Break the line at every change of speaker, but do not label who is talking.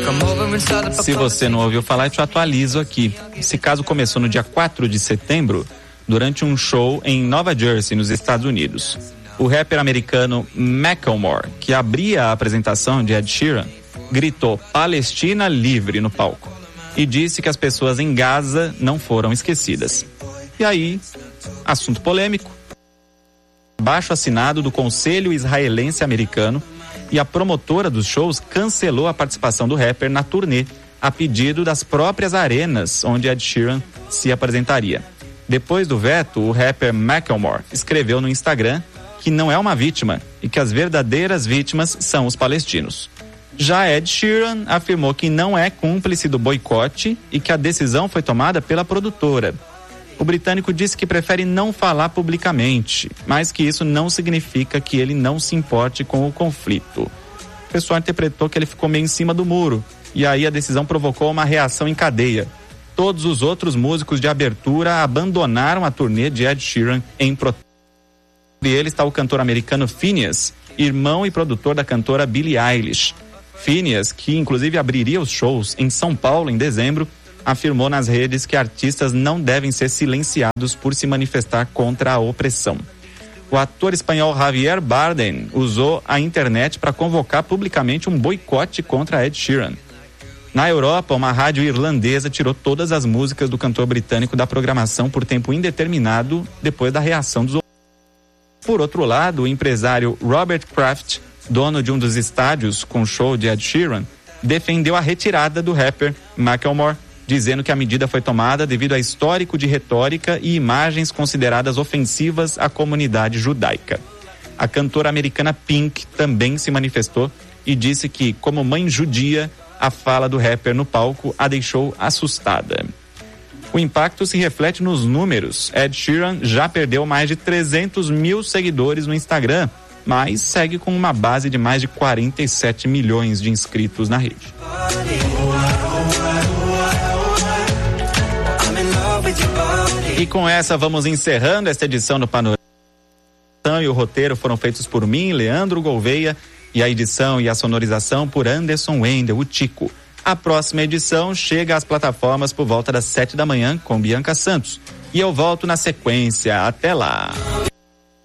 Se você não ouviu falar, eu te atualizo aqui. Esse caso começou no dia 4 de setembro, durante um show em Nova Jersey, nos Estados Unidos. O rapper americano Macklemore, que abria a apresentação de Ed Sheeran, gritou "Palestina livre" no palco e disse que as pessoas em Gaza não foram esquecidas. E aí, assunto polêmico, abaixo assinado do Conselho Israelense Americano, e a promotora dos shows cancelou a participação do rapper na turnê, a pedido das próprias arenas onde Ed Sheeran se apresentaria. Depois do veto, o rapper Macklemore escreveu no Instagram que não é uma vítima e que as verdadeiras vítimas são os palestinos. Já Ed Sheeran afirmou que não é cúmplice do boicote e que a decisão foi tomada pela produtora. O britânico disse que prefere não falar publicamente, mas que isso não significa que ele não se importe com o conflito. O pessoal interpretou que ele ficou meio em cima do muro, e aí a decisão provocou uma reação em cadeia. Todos os outros músicos de abertura abandonaram a turnê de Ed Sheeran em protesto. Entre eles está o cantor americano Finneas, irmão e produtor da cantora Billie Eilish. Finneas, que inclusive abriria os shows em São Paulo em dezembro, afirmou nas redes que artistas não devem ser silenciados por se manifestar contra a opressão. O ator espanhol Javier Bardem usou a internet para convocar publicamente um boicote contra Ed Sheeran. Na Europa, uma rádio irlandesa tirou todas as músicas do cantor britânico da programação por tempo indeterminado depois da reação dos ouvintes. Por outro lado, o empresário Robert Kraft, dono de um dos estádios com show de Ed Sheeran, defendeu a retirada do rapper Macklemore, dizendo que a medida foi tomada devido a histórico de retórica e imagens consideradas ofensivas à comunidade judaica. A cantora americana Pink também se manifestou e disse que, como mãe judia, a fala do rapper no palco a deixou assustada. O impacto se reflete nos números. Ed Sheeran já perdeu mais de 300 mil seguidores no Instagram, mas segue com uma base de mais de 47 milhões de inscritos na rede. E com essa vamos encerrando esta edição do Panorama. E o roteiro foram feitos por mim, Leandro Gouveia, e a edição e a sonorização por Anderson Wendel, o Tico. A próxima edição chega às plataformas por volta das 7 da manhã com Bianca Santos. E eu volto na sequência. Até lá!